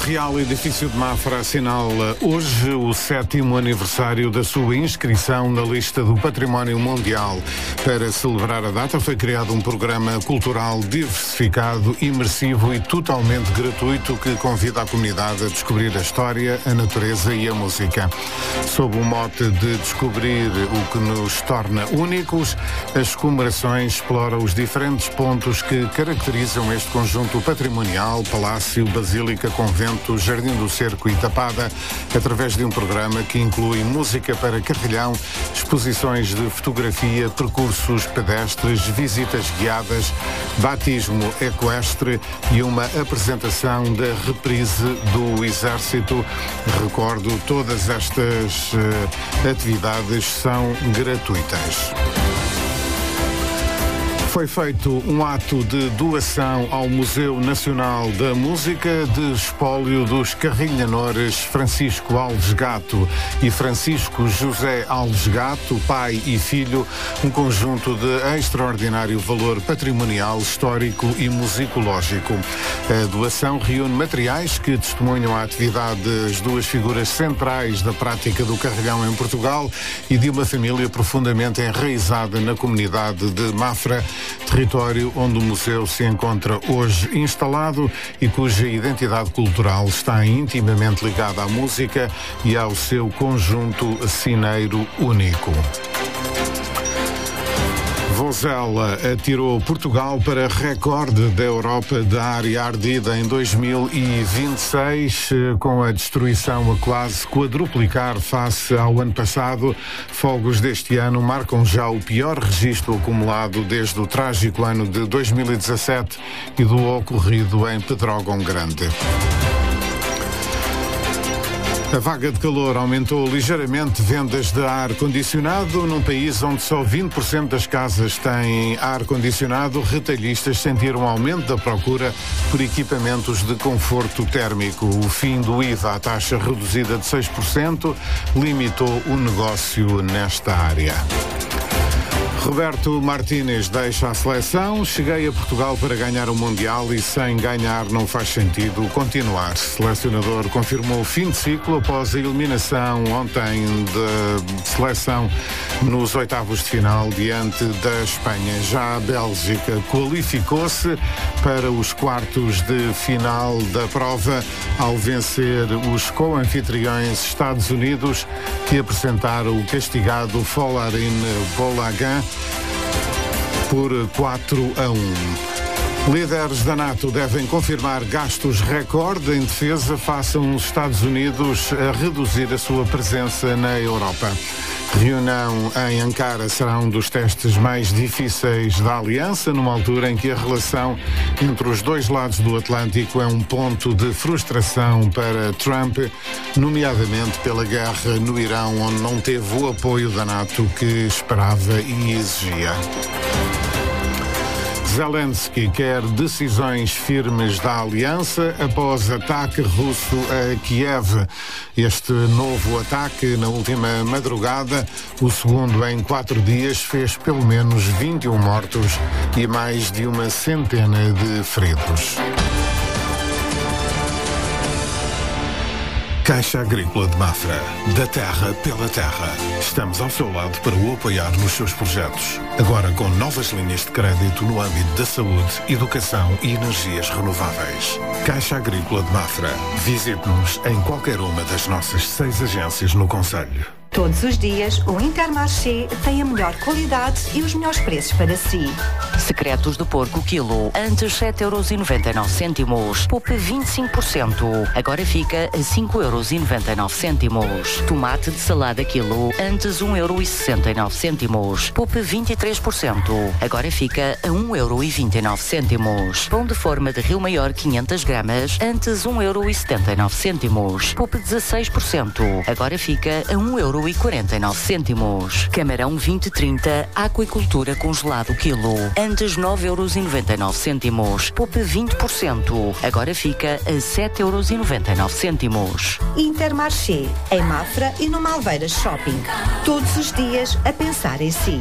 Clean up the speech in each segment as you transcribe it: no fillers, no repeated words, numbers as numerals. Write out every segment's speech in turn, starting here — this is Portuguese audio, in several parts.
Real Edifício de Mafra assinala hoje o 7º aniversário da sua inscrição na lista do Património Mundial. Para celebrar a data foi criado um programa cultural diversificado, imersivo e totalmente gratuito que convida a comunidade a descobrir a história, a natureza e a música. Sob o mote de descobrir o que nos torna únicos, as comemorações exploram os diferentes pontos que caracterizam este conjunto patrimonial, palácio, basílica, convento, Jardim do Cerco e Tapada, através de um programa que inclui música para carrilhão, exposições de fotografia, percursos pedestres, visitas guiadas, batismo equestre e uma apresentação da reprise do Exército. Recordo, todas estas atividades são gratuitas. Foi feito um ato de doação ao Museu Nacional da Música de espólio dos carrilhanores Francisco Alves Gato e Francisco José Alves Gato, pai e filho, um conjunto de extraordinário valor patrimonial, histórico e musicológico. A doação reúne materiais que testemunham a atividade das duas figuras centrais da prática do carrilhão em Portugal e de uma família profundamente enraizada na comunidade de Mafra, território onde o museu se encontra hoje instalado e cuja identidade cultural está intimamente ligada à música e ao seu conjunto cineiro único. Vozela atirou Portugal para recorde da Europa da área ardida em 2026, com a destruição a quase quadruplicar face ao ano passado. Fogos deste ano marcam já o pior registro acumulado desde o trágico ano de 2017 e do ocorrido em Pedrógão Grande. A vaga de calor aumentou ligeiramente vendas de ar-condicionado. Num país onde só 20% das casas têm ar-condicionado, retalhistas sentiram um aumento da procura por equipamentos de conforto térmico. O fim do IVA à taxa reduzida de 6% limitou o negócio nesta área. Roberto Martínez deixa a seleção. Cheguei a Portugal para ganhar o Mundial e sem ganhar não faz sentido continuar. O selecionador confirmou o fim de ciclo após a eliminação ontem da seleção nos oitavos de final diante da Espanha. Já a Bélgica qualificou-se para os quartos de final da prova ao vencer os co-anfitriões Estados Unidos, que apresentaram o castigado Folarin Bolagan por 4-1. Líderes da NATO devem confirmar gastos recorde em defesa face aos Estados Unidos a reduzir a sua presença na Europa. Reunião em Ankara será um dos testes mais difíceis da aliança, numa altura em que a relação entre os dois lados do Atlântico é um ponto de frustração para Trump, nomeadamente pela guerra no Irão, onde não teve o apoio da NATO que esperava e exigia. Zelensky quer decisões firmes da aliança após ataque russo a Kiev. Este novo ataque, na última madrugada, o segundo em 4 dias, fez pelo menos 21 mortos e mais de uma centena de feridos. Caixa Agrícola de Mafra, da terra pela terra. Estamos ao seu lado para o apoiar nos seus projetos. Agora com novas linhas de crédito no âmbito da saúde, educação e energias renováveis. Caixa Agrícola de Mafra. Visite-nos em qualquer uma das nossas 6 agências no concelho. Todos os dias, o Intermarché tem a melhor qualidade e os melhores preços para si. Secretos de porco quilo, antes 7,99€. Poupe 25%. Agora fica a 5,99€. Tomate de salada quilo, antes 1,69€. Poupe 23%. Agora fica a 1,29€. Pão de forma de Rio Maior 500 gramas, antes 1,79€. Poupe 16%. Agora fica a 1,49€. Camarão 2030, aquicultura congelado quilo, antes 9,99€. Poupe 20%. Agora fica a 7,99€. Intermarché, em Mafra e no Malveiras Shopping. Todos os dias a pensar em si.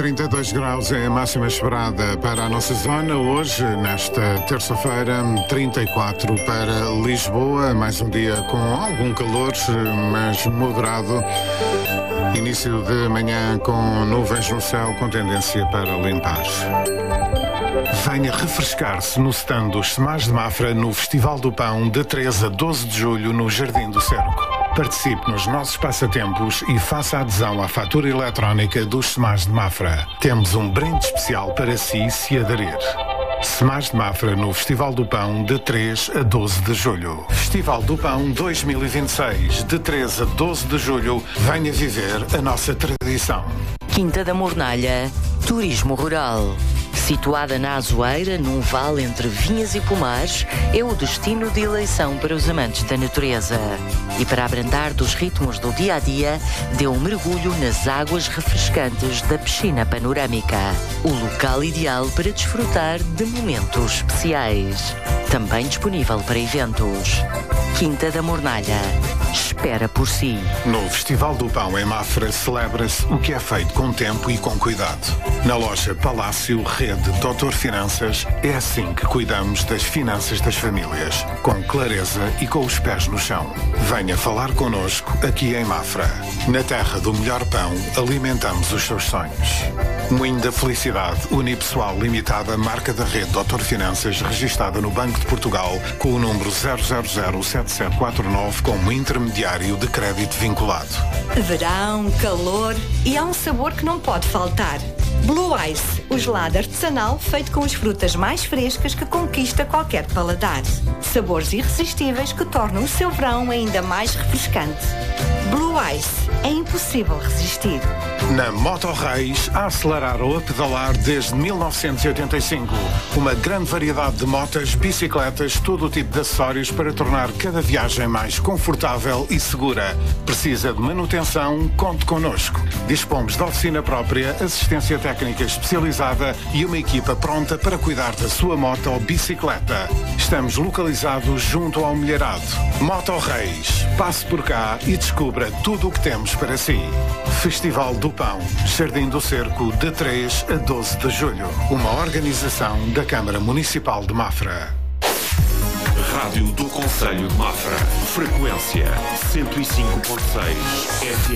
32 graus é a máxima esperada para a nossa zona. Hoje, nesta terça-feira, 34 para Lisboa. Mais um dia com algum calor, mas moderado. Início de manhã com nuvens no céu, com tendência para limpar. Venha refrescar-se no stand dos Semás de Mafra no Festival do Pão, de 13 a 12 de julho, no Jardim do Cerco. Participe nos nossos passatempos e faça adesão à fatura eletrónica dos Semás de Mafra. Temos um brinde especial para si se aderir. Semás de Mafra no Festival do Pão, de 3 a 12 de julho. Festival do Pão 2026, de 13 a 12 de julho. Venha viver a nossa tradição. Quinta da Mornalha, turismo rural. Situada na Azoeira, num vale entre vinhas e pomares, é o destino de eleição para os amantes da natureza. E para abrandar dos ritmos do dia-a-dia, dê um mergulho nas águas refrescantes da piscina panorâmica. O local ideal para desfrutar de momentos especiais. Também disponível para eventos. Quinta da Mornalha. Espera por si. No Festival do Pão em Mafra celebra-se o que é feito com tempo e com cuidado. Na loja Palácio Rede Doutor Finanças, é assim que cuidamos das finanças das famílias, com clareza e com os pés no chão. Venha falar connosco aqui em Mafra. Na terra do melhor pão, alimentamos os seus sonhos. Moinho da Felicidade, unipessoal limitada, marca da Rede Doutor Finanças, registada no Banco de Portugal, com o número 0007749 como intermediário de crédito vinculado. Verão, calor e há um sabor que não pode faltar. Blue Ice, o gelado artesanal feito com as frutas mais frescas que conquista qualquer paladar. Sabores irresistíveis que tornam o seu verão ainda mais refrescante. Blue Ice, é impossível resistir. Na Moto Reis, a acelerar ou a pedalar desde 1985. Uma grande variedade de motas, bicicletas, todo o tipo de acessórios para tornar cada viagem mais confortável e segura. Precisa de manutenção? Conte connosco. Dispomos de oficina própria, assistência técnica especializada e uma equipa pronta para cuidar da sua moto ou bicicleta. Estamos localizados junto ao Milharado. Moto Reis. Passe por cá e descubra tudo o que temos para si. Festival do Pão, Jardim do Cerco, de 3 a 12 de julho. Uma organização da Câmara Municipal de Mafra. Rádio do Concelho de Mafra. Frequência 105.6 FM.